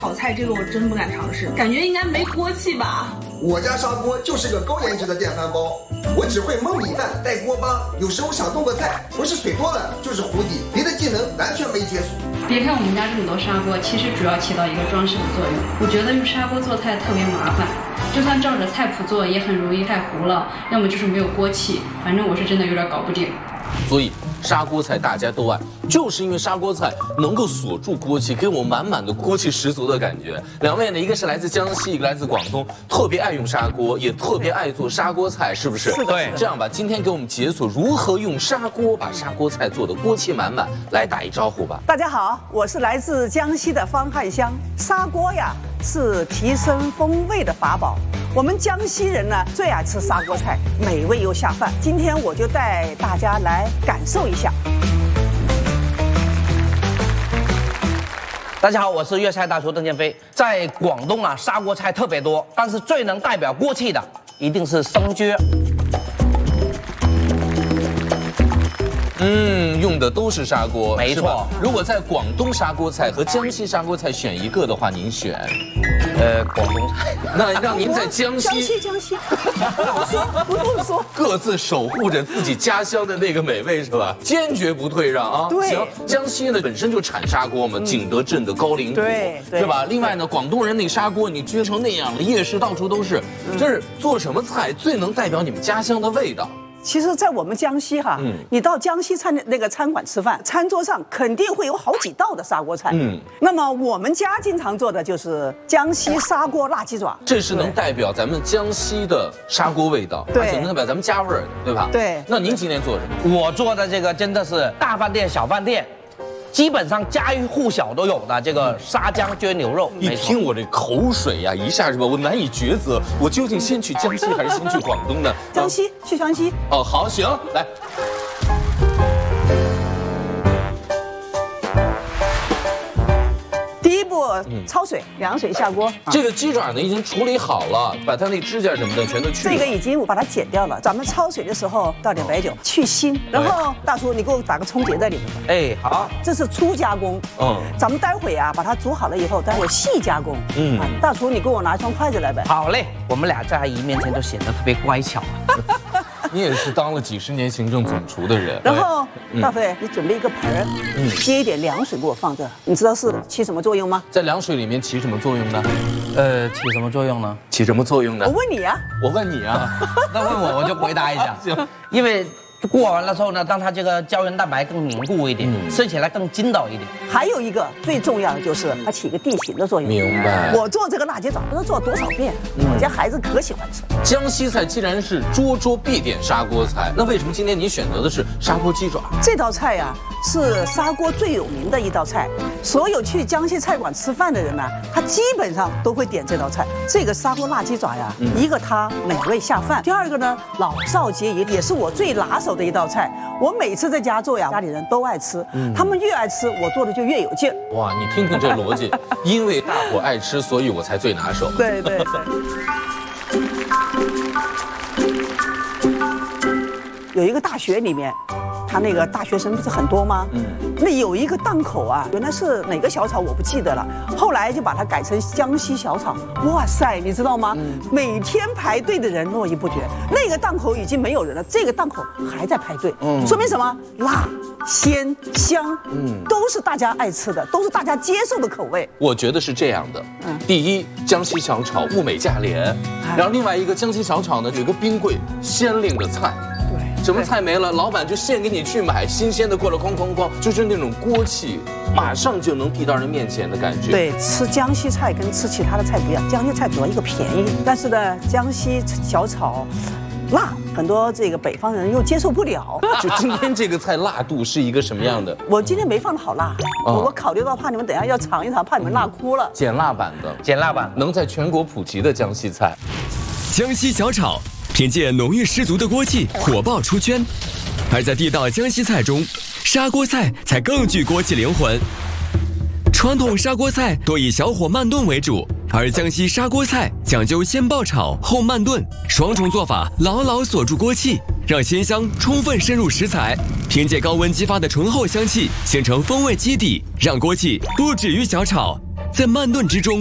炒菜这个我真不敢尝试，感觉应该没锅气吧。 我家砂锅就是个高颜值的电饭煲，我只会焖米饭、带锅巴，有时候想动个菜，不是水多了就是糊底，别的技能完全没解锁。 别看我们家这么多砂锅，其实主要起到一个装饰的作用。我觉得用砂锅做菜特别麻烦，就算照着菜谱做，也很容易太糊了，要么就是没有锅气，反正我是真的有点搞不定。 所以砂锅菜大家都爱，就是因为砂锅菜能够锁住锅气，给我满满的锅气十足的感觉。两位呢，一个是来自江西，一个来自广东，特别爱用砂锅，也特别爱做砂锅菜，是不是？ 是的。 这样吧，今天给我们解锁如何用砂锅把砂锅菜做的锅气满满，来打一招呼吧。 大家好，我是来自江西的方汉香。砂锅呀，是提升风味的法宝。我们江西人呢最爱吃砂锅菜，美味又下饭。今天我就带大家来感受一下。 大家好，我是粤菜大厨邓建飞。在广东啊，砂锅菜特别多，但是最能代表锅气的一定是生蕨。 用的都是砂锅， 没错。 如果在广东砂锅菜和江西砂锅菜选一个的话，您选？ 广东菜。 那让您在江西， 不用说， 各自守护着自己家乡的那个美味，是吧？坚决不退让啊！ 对。 行，江西呢本身就产砂锅嘛，景德镇的高岭土， 对， 是吧？另外呢，广东人那砂锅你撅成那样了，夜市到处都是，就是做什么菜最能代表你们家乡的味道？ 其实，在我们江西哈，你到江西餐馆吃饭，餐桌上肯定会有好几道的砂锅菜。那么我们家经常做的就是江西砂锅辣鸡爪， 这是能代表咱们江西的砂锅味道， 对， 而且能代表咱们家味儿的，对吧？ 对。 那您今天做什么？ 我做的这个真的是大饭店、小饭店，基本上家喻户晓都有的这个砂姜绢牛肉。 一听我这口水呀，一下是吧？我难以抉择，我究竟先去江西还是先去广东呢？ 江西，去江西。 哦，好，行，来。 第一步，焯水，凉水下锅。 这个鸡爪呢已经处理好了，把它那指甲什么的全都去了。 这个已经我把它剪掉了。咱们焯水的时候倒点白酒去腥，然后大厨你给我打个葱结在里面。 哎，好， 这是粗加工。咱们待会啊把它煮好了以后，待会细加工。大厨你给我拿一双筷子来呗。 好嘞，我们俩在阿姨面前都显得特别乖巧。 你也是当了几十年行政总厨的人。 然后大飞，你准备一个盆儿，接一点凉水给我放这，你知道是起什么作用吗？ 在凉水里面起什么作用呢？ 起什么作用呢？ 起什么作用呢？ 我问你啊。 我问你啊。 那问我就回答一下。 行， 因为过完了之后呢，让它这个胶原蛋白更凝固一点，吃起来更筋道一点。还有一个最重要的就是它起一个定型的作用。 明白。 我做这个辣鸡爪不知道做了多少遍，我家孩子可喜欢吃。 江西菜既然是桌桌必点砂锅菜，那为什么今天你选择的是砂锅鸡爪？ 这道菜呀，是砂锅最有名的一道菜，所有去江西菜馆吃饭的人呢，他基本上都会点这道菜。这个砂锅辣鸡爪呀，一个它美味下饭，第二个呢老少皆宜，也是我最拿手的一道菜。我每次在家做呀，家里人都爱吃，他们越爱吃，我做的就越有劲儿。 哇，你听听这逻辑，因为大伙爱吃，所以我才最拿手。 对对对。有一个大学里面，他那个大学生不是很多吗？那有一个档口啊，原来是哪个小炒我不记得了，后来就把它改成江西小炒。哇塞，你知道吗？每天排队的人络绎不绝。那个档口已经没有人了，这个档口还在排队。说明什么？辣、鲜、香，都是大家爱吃的，都是大家接受的口味。 我觉得是这样的，第一，江西小炒物美价廉，然后另外一个江西小炒呢有个冰柜鲜令的菜。什么菜没了，老板就现给你去买新鲜的，过来哐哐哐，就是那种锅气，马上就能递到人面前的感觉。 对，吃江西菜跟吃其他的菜不一样，江西菜主要一个便宜，但是呢，江西小炒辣，很多这个北方人又接受不了。 就今天这个菜辣度是一个什么样的？ 我今天没放的好辣，我考虑到怕你们等一下要尝一尝，怕你们辣哭了。 减辣版的， 减辣版能在全国普及的江西菜。 江西小炒凭借浓郁十足的锅气火爆出圈，而在地道江西菜中，砂锅菜才更具锅气灵魂。传统砂锅菜多以小火慢炖为主，而江西砂锅菜讲究先爆炒后慢炖，双重做法牢牢锁住锅气，让鲜香充分渗入食材，凭借高温激发的醇厚香气形成风味基底，让锅气不止于小炒， 在慢炖之中